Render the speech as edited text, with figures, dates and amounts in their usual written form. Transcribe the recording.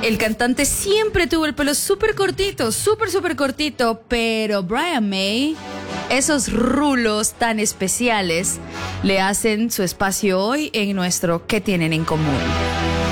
El cantante siempre tuvo el pelo súper cortito, súper cortito, pero Brian May, esos rulos tan especiales, le hacen su espacio hoy en nuestro ¿Qué tienen en común?